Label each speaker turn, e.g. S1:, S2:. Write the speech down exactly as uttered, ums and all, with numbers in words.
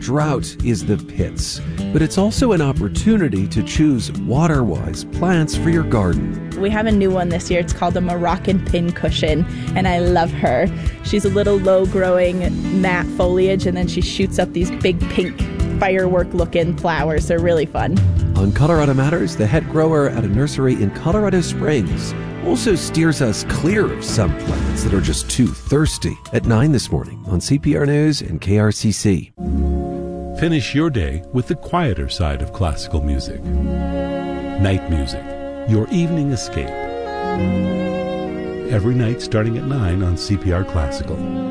S1: drought is the pits, but it's also an opportunity to choose water-wise plants for your garden.
S2: We have a new one this year. It's called a Moroccan pincushion, and I love her. She's a little low-growing matte foliage, and then she shoots up these big pink firework-looking flowers. They're really fun.
S1: On Colorado Matters, the head grower at a nursery in Colorado Springs also steers us clear of some plants that are just too thirsty. At nine this morning on C P R News and K R C C.
S3: Finish your day with the quieter side of classical music. Night music, your evening escape. Every night starting at nine on C P R Classical.